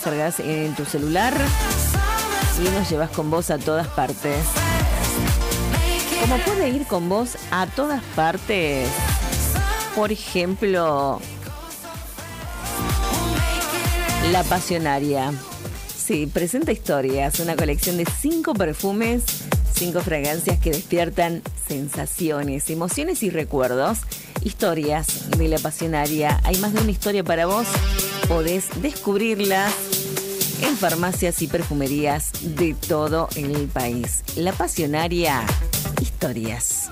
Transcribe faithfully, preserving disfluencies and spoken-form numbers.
descargas en tu celular y nos llevas con vos a todas partes. Como puede ir con vos a todas partes, por ejemplo, La Pasionaria. Sí, presenta historias, una colección de cinco perfumes, cinco fragancias que despiertan sensaciones, emociones y recuerdos. Historias de La Pasionaria. Hay más de una historia para vos. Podés descubrirlas en farmacias y perfumerías de todo el país. La Pasionaria, historias.